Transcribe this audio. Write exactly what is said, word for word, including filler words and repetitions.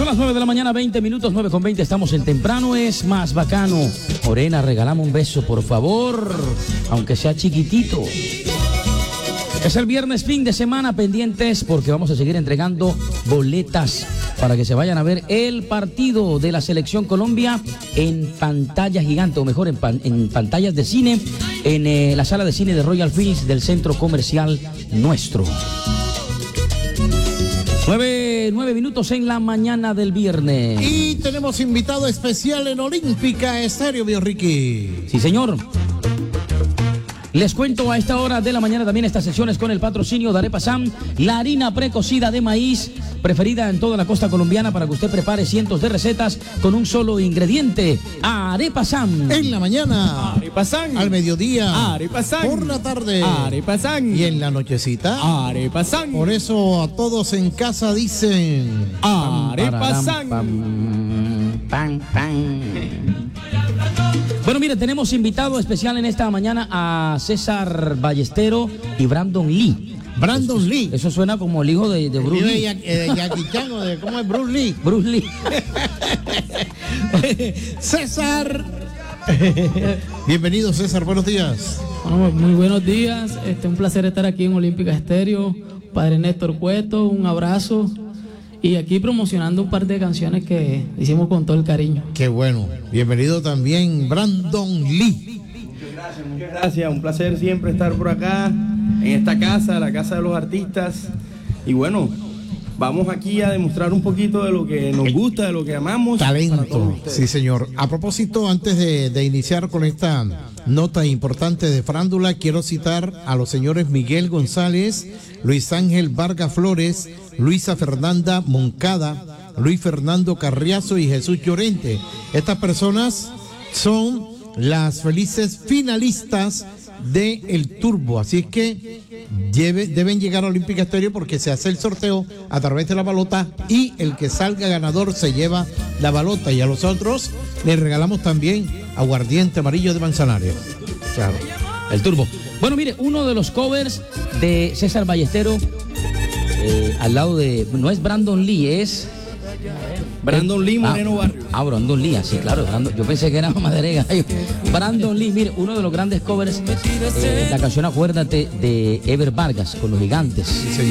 las nueve de la mañana, veinte minutos, nueve con veinte, estamos en Temprano es más bacano. Morena, regálame un beso, por favor, aunque sea chiquitito. Es el viernes, fin de semana, pendientes porque vamos a seguir entregando boletas para que se vayan a ver el partido de la Selección Colombia en pantalla gigante, o mejor, en, pan, en pantallas de cine, en eh, la sala de cine de Royal Fields del Centro Comercial Nuestro. Nueve, nueve minutos en la mañana del viernes. Y tenemos invitado especial en Olímpica Estéreo, Bio Ricky. Sí, señor. Les cuento a esta hora de la mañana también estas sesiones con el patrocinio de Arepa Sam, la harina precocida de maíz preferida en toda la costa colombiana para que usted prepare cientos de recetas con un solo ingrediente. Arepa Sam. En la mañana. Arepa Sam. Al mediodía. Arepa Sam. Por la tarde. Arepa Sam. Y en la nochecita. Arepa Sam. Por eso a todos en casa dicen Arepa Sam. Pam, pam, pam. Bueno, mire, tenemos invitado especial en esta mañana a César Ballestero y Brandon Lee. Brandon eso, Lee. Eso suena como el hijo de, de Bruce Lee. De, de Jackie Chan, o de, ¿cómo es Bruce Lee? Bruce Lee. César. Bienvenido, César, buenos días. Bueno, muy buenos días, este, un placer estar aquí en Olímpica Estéreo. Padre Néstor Cueto, un abrazo. Y aquí promocionando un par de canciones que hicimos con todo el cariño. Qué bueno. Bienvenido también Brandon Lee. Muchas gracias, muchas gracias. Un placer siempre estar por acá, en esta casa, la casa de los artistas. Y bueno, vamos aquí a demostrar un poquito de lo que nos gusta, de lo que amamos. Talento. Sí, señor. A propósito, antes de, de iniciar con esta nota importante de farándula, quiero citar a los señores Miguel González, Luis Ángel Vargas Flores, Luisa Fernanda Moncada, Luis Fernando Carriazo y Jesús Llorente. Estas personas son las felices finalistas de El Turbo, así es que lleve, deben llegar a Olímpica Estéreo porque se hace el sorteo a través de la balota y el que salga ganador se lleva la balota, y a los otros les regalamos también aguardiente amarillo de Manzanares. Claro. El Turbo. Bueno, mire, uno de los covers de César Ballestero, eh, al lado de, no es Brandon Lee, es Brandon Lee Moreno ah, Barrio. Ah, Brandon Lee, sí, claro. Brandon, yo pensé que era Madre de Gallo. Brandon Lee, mire, uno de los grandes covers, eh, la canción Acuérdate de Ever Vargas con los Gigantes. Sí,